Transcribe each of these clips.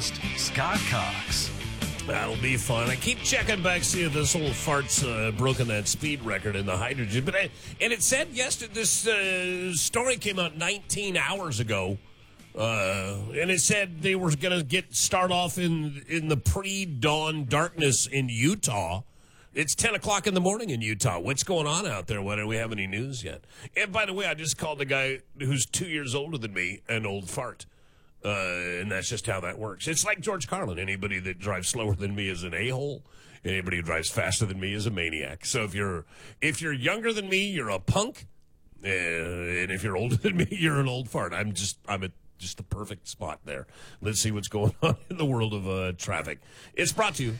host, Scott Cox. That'll be fun. I keep checking back, see if this old fart's broken that speed record in the hydrogen. And it said yesterday, this story came out 19 hours ago, and it said they were going to start off in the pre-dawn darkness in Utah. It's 10 o'clock in the morning in Utah. What's going on out there? Why don't we have any news yet? And by the way, I just called the guy who's 2 years older than me an old fart. And that's just how that works. It's like George Carlin. Anybody that drives slower than me is an a-hole. Anybody who drives faster than me is a maniac. So if you're younger than me, you're a punk. And if you're older than me, you're an old fart. I'm just the perfect spot there. Let's see what's going on in the world of traffic. It's brought to you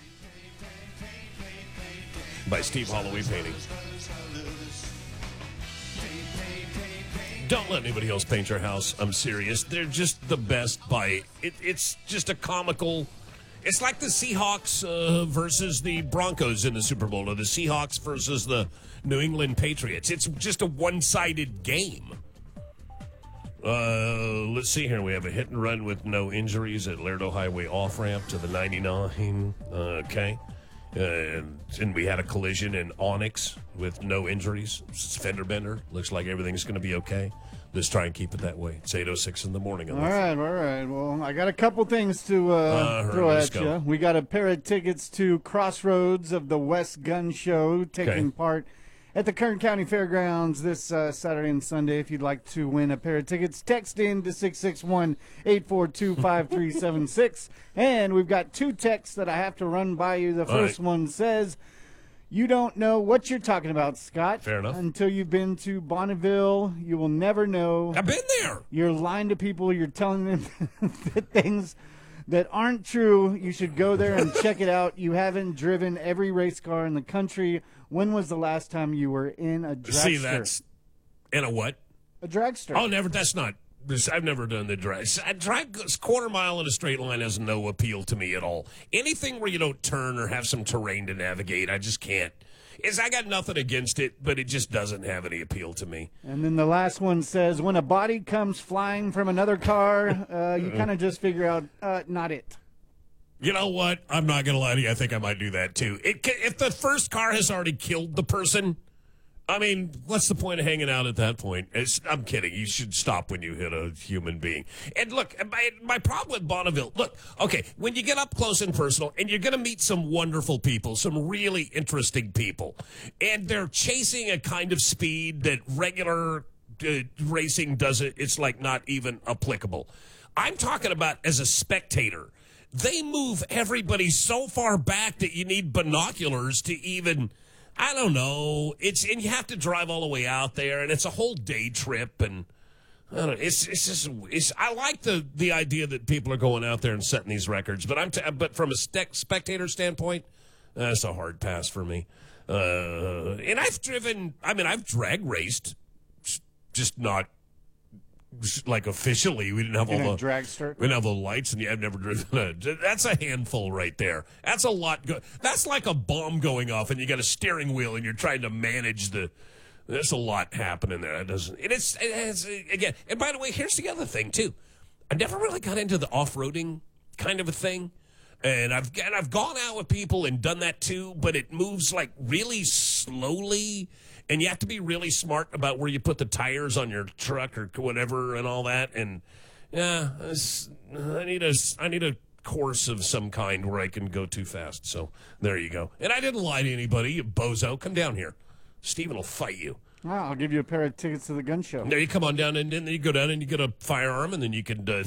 by Steve Holloway Painting. Don't let anybody else paint your house. I'm serious. They're just the best it's just a comical. It's like the Seahawks versus the Broncos in the Super Bowl, or the Seahawks versus the New England Patriots. It's just a one-sided game. Let's see here. We have a hit and run with no injuries at Lerdo Highway off-ramp to the 99. Okay. And we had a collision in Onyx with no injuries. It's fender bender. Looks like everything's going to be okay. Let's try and keep it that way. It's 8:06 in the morning. All right. Well, I got a couple things to throw at you. We got a pair of tickets to Crossroads of the West Gun Show taking part at the Kern County Fairgrounds this Saturday and Sunday. If you'd like to win a pair of tickets, text in to 661-842-5376. And we've got two texts that I have to run by you. The first one says, you don't know what you're talking about, Scott. Fair enough. Until you've been to Bonneville, you will never know. I've been there. You're lying to people. You're telling them things that aren't true. You should go there and check it out. You haven't driven every race car in the country. When was the last time you were in a dragster? See, that's in a what? A dragster. Oh, never. That's not. I've never done the drag. A quarter mile in a straight line has no appeal to me at all. Anything where you don't turn or have some terrain to navigate, I just can't. I got nothing against it, but it just doesn't have any appeal to me. And then the last one says, when a body comes flying from another car, you kind of just figure out, not it. You know what? I'm not going to lie to you. I think I might do that, too. If the first car has already killed the person, I mean, what's the point of hanging out at that point? I'm kidding. You should stop when you hit a human being. And look, my problem with Bonneville, look, okay, when you get up close and personal, and you're going to meet some wonderful people, some really interesting people, and they're chasing a kind of speed that regular racing doesn't, it's like not even applicable. I'm talking about as a spectator. They move everybody so far back that you need binoculars to even, I don't know. And you have to drive all the way out there, and it's a whole day trip. And I don't know. I like the idea that people are going out there and setting these records, but from a spectator standpoint, that's a hard pass for me. And I've drag raced, just not. Like officially, we didn't have all the dragster. We didn't have the lights, and I've never driven. That's a handful right there. That's a lot. That's like a bomb going off, and you got a steering wheel, and you're trying to manage the. There's a lot happening there. It doesn't. It's again. And by the way, here's the other thing too. I never really got into the off-roading kind of a thing, and I've gone out with people and done that too, but it moves like really slowly. And you have to be really smart about where you put the tires on your truck or whatever and all that. And yeah, I need a course of some kind where I can go too fast. So there you go. And I didn't lie to anybody, you bozo. Come down here. Steven will fight you. Well, I'll give you a pair of tickets to the gun show. There you come on down, and then you go down and you get a firearm, and then you can